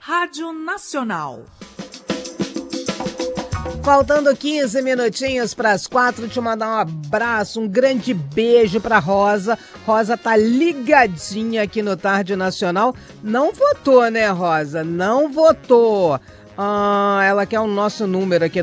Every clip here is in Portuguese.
Rádio Nacional. Faltando 15 minutinhos para as 4, te mandar um abraço, um grande beijo para Rosa. Rosa tá ligadinha aqui no Tarde Nacional. Não votou, né, Rosa? Não votou. Ela quer o nosso número aqui,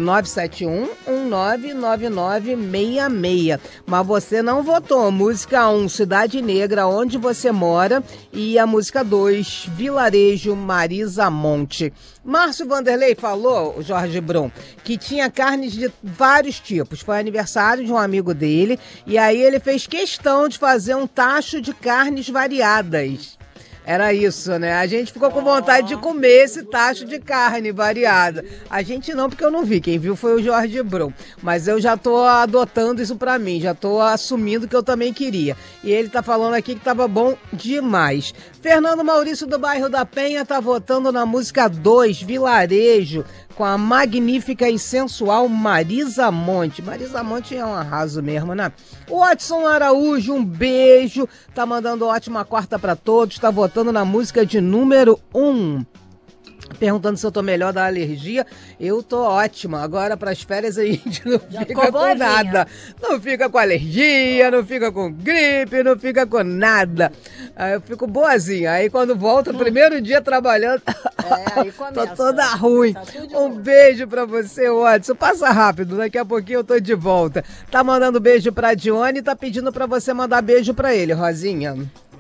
971-199966. Mas você não votou. Música 1, Cidade Negra, Onde Você Mora. E a música 2, Vilarejo, Marisa Monte. Márcio Vanderlei falou, Jorge Brum, que tinha carnes de vários tipos. Foi aniversário de um amigo dele. E aí ele fez questão de fazer um tacho de carnes variadas. Era isso, né? A gente ficou com vontade de comer esse tacho de carne variada. A gente não, porque eu não vi. Quem viu foi o Jorge Brum. Mas eu já tô adotando isso pra mim. Já tô assumindo que eu também queria. E ele tá falando aqui que tava bom demais. Fernando Maurício do bairro da Penha tá votando na música 2, Vilarejo, com a magnífica e sensual Marisa Monte. Marisa Monte é um arraso mesmo, né? O Watson Araújo, um beijo. Tá mandando ótima quarta pra todos. Tá votando na música de número 1. Perguntando se eu tô melhor da alergia. Eu tô ótima. Agora pras férias a gente não fica com nada. Não fica com alergia, não fica com gripe, não fica com nada. Aí eu fico boazinha. Aí quando volto, no primeiro dia trabalhando, aí começa, tô toda ruim. Um beijo pra você, Watson. Passa rápido, daqui a pouquinho eu tô de volta. Tá mandando beijo pra Dione e tá pedindo pra você mandar beijo pra ele, Rosinha.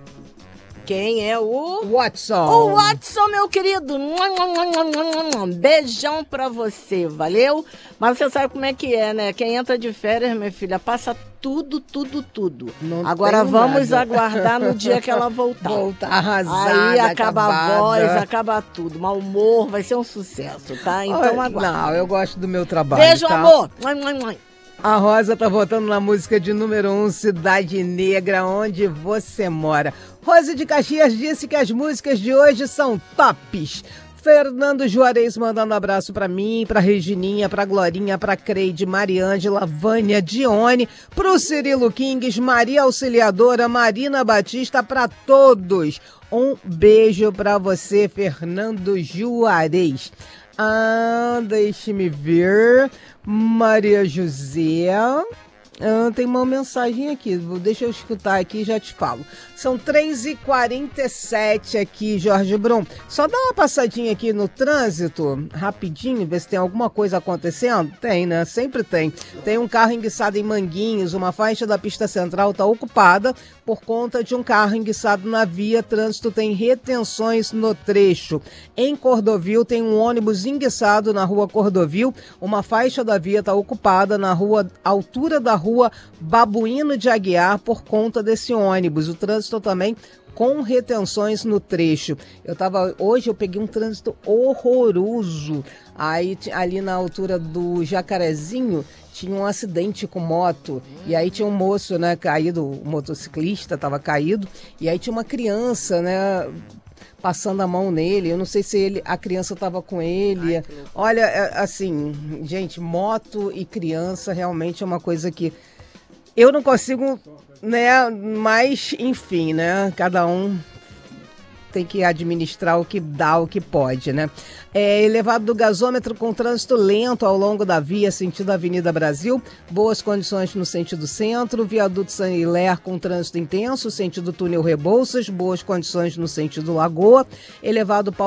Quem é o Watson? O Watson, meu querido. Beijão pra você, valeu? Mas você sabe como é que é, né? Quem entra de férias, minha filha, passa tudo. Não Agora vamos aguardar no dia que ela voltar. Voltar arrasada, aí acaba acabada. A voz, acaba tudo. Mau humor, vai ser um sucesso, tá? Então aguarda. Não, eu gosto do meu trabalho. Beijo, tá? amor. A Rosa tá votando na música de número 1, Cidade Negra, Onde Você Mora. Rose de Caxias disse que as músicas de hoje são tops. Fernando Juarez mandando abraço pra mim, pra Regininha, pra Glorinha, pra Creide, Mariângela, Vânia, Dione, pro Cirilo Kings, Maria Auxiliadora, Marina Batista, pra todos. Um beijo pra você, Fernando Juarez. Deixe-me ver. Maria José. Tem uma mensagem aqui, deixa eu escutar aqui e já te falo. São 3h47 aqui, Jorge Brum. Só dá uma passadinha aqui no trânsito, rapidinho, ver se tem alguma coisa acontecendo. Tem, né? Sempre tem. Tem um carro enguiçado em Manguinhos, uma faixa da pista central está ocupada por conta de um carro enguiçado na via. Trânsito tem retenções no trecho. Em Cordovil tem um ônibus enguiçado na rua Cordovil. Uma faixa da via está ocupada na altura da rua Babuíno de Aguiar por conta desse ônibus. O trânsito também com retenções no trecho. Hoje eu peguei um trânsito horroroso. Aí ali na altura do Jacarezinho tinha um acidente com moto. E aí tinha um moço, né, caído, o motociclista estava caído. E aí tinha uma criança, né, passando a mão nele. Eu não sei se a criança estava com ele. Olha, assim, gente, moto e criança realmente é uma coisa que eu não consigo, né, mas enfim, né, cada um tem que administrar o que dá, o que pode, né? Elevado do gasômetro com trânsito lento ao longo da via, sentido Avenida Brasil, boas condições no sentido centro, viaduto San Hilaire com trânsito intenso, sentido túnel Rebouças, boas condições no sentido Lagoa, elevado